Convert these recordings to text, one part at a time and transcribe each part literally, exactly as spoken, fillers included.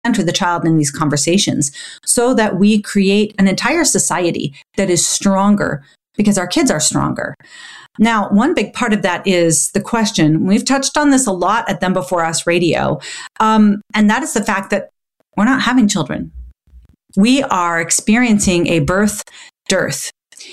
center the child in these conversations so that we create an entire society that is stronger because our kids are stronger. Now, one big part of that is the question, we've touched on this a lot at Them Before Us Radio, um, and that is the fact that we're not having children. We are experiencing a birth dearth.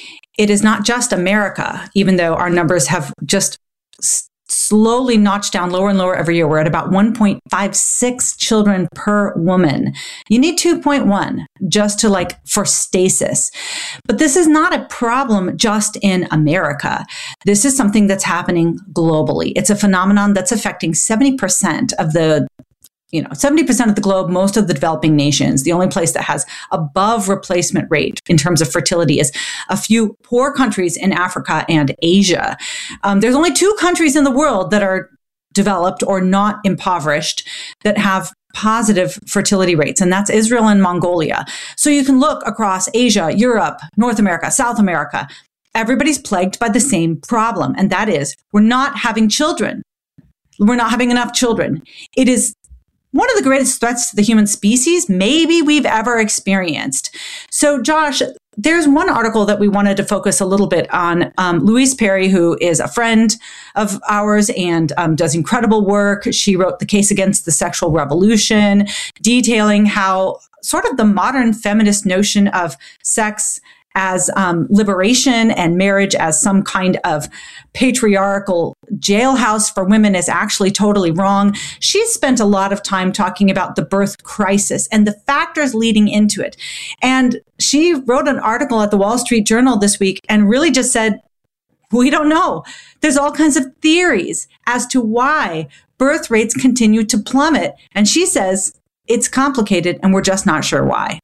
It is not just America, even though our numbers have just s- slowly notched down lower and lower every year. We're at about one point five six children per woman. You need two point one just to like for stasis. But this is not a problem just in America. This is something that's happening globally. It's a phenomenon that's affecting seventy percent of the You know, seventy percent of the globe, most of the developing nations. The only place that has above replacement rate in terms of fertility is a few poor countries in Africa and Asia. Um, there's only two countries in the world that are developed or not impoverished that have positive fertility rates, and that's Israel and Mongolia. So you can look across Asia, Europe, North America, South America. Everybody's plagued by the same problem, and that is we're not having children. We're not having enough children. It is one of the greatest threats to the human species maybe we've ever experienced. So, Josh, there's one article that we wanted to focus a little bit on. Um, Louise Perry, who is a friend of ours and um, does incredible work. She wrote The Case Against the Sexual Revolution, detailing how sort of the modern feminist notion of sex as um, liberation and marriage as some kind of patriarchal jailhouse for women is actually totally wrong. She spent a lot of time talking about the birth crisis and the factors leading into it. And she wrote an article at the Wall Street Journal this week and really just said, we don't know. There's all kinds of theories as to why birth rates continue to plummet. And she says it's complicated and we're just not sure why.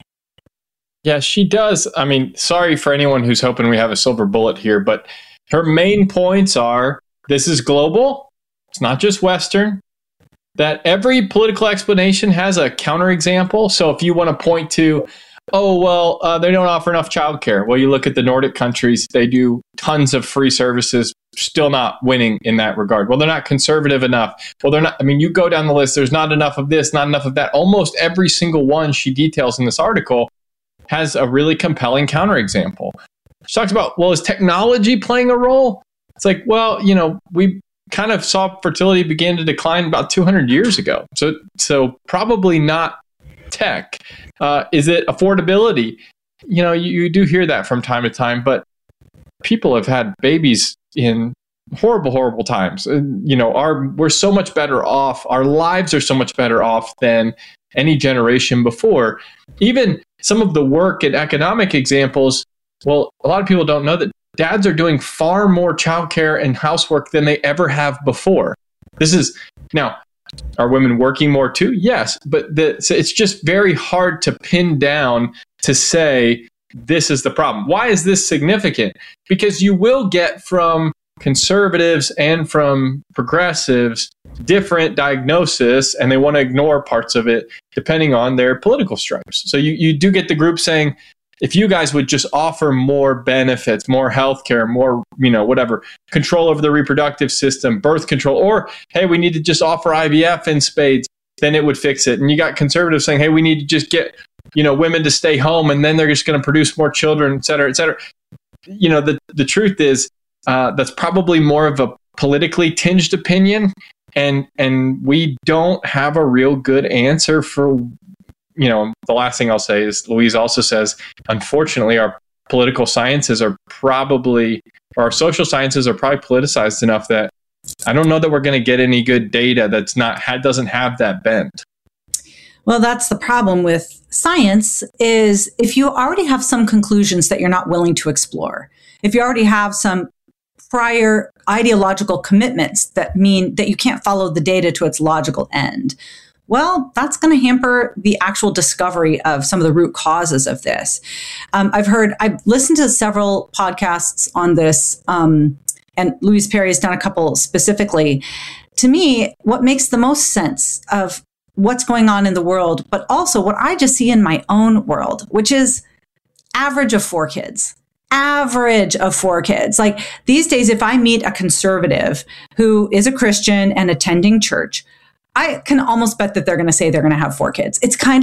Yeah, she does. I mean, sorry for anyone who's hoping we have a silver bullet here, but her main points are this is global. It's not just Western. That every political explanation has a counterexample. So if you want to point to, oh, well, uh, they don't offer enough childcare. Well, you look at the Nordic countries, they do tons of free services, still not winning in that regard. Well, they're not conservative enough. Well, they're not. I mean, you go down the list, there's not enough of this, not enough of that. Almost every single one she details in this article has a really compelling counterexample. She talks about, well, is technology playing a role? It's like, well, you know, we kind of saw fertility begin to decline about two hundred years ago. So, so probably not tech. Uh, is it affordability? You know, you, you do hear that from time to time, but people have had babies in horrible, horrible times. And, you know, our we're so much better off. Our lives are so much better off than any generation before. Even some of the work and economic examples, well, a lot of people don't know that dads are doing far more childcare and housework than they ever have before. This is, now, are women working more too? Yes, but the, so it's just very hard to pin down to say this is the problem. Why is this significant? Because you will get from conservatives and from progressives different diagnosis, and they want to ignore parts of it depending on their political stripes. So you, you do get the group saying, if you guys would just offer more benefits, more healthcare, more, you know, whatever, control over the reproductive system, birth control, or, hey, we need to just offer I V F in spades, then it would fix it. And you got conservatives saying, hey, we need to just get, you know, women to stay home and then they're just going to produce more children, et cetera, et cetera. You know, the, the truth is uh, that's probably more of a politically tinged opinion. And and we don't have a real good answer for, you know, the last thing I'll say is Louise also says, unfortunately, our political sciences are probably, or our social sciences are probably politicized enough that I don't know that we're going to get any good data that's not, doesn't have that bent. Well, that's the problem with science is if you already have some conclusions that you're not willing to explore, if you already have some prior ideological commitments that mean that you can't follow the data to its logical end, well, that's going to hamper the actual discovery of some of the root causes of this. Um, I've heard, I've listened to several podcasts on this, um, and Louise Perry has done a couple specifically. To me, what makes the most sense of what's going on in the world, but also what I just see in my own world, which is average of four kids. Average of four kids. Like these days, if I meet a conservative who is a Christian and attending church, I can almost bet that they're going to say they're going to have four kids. It's kind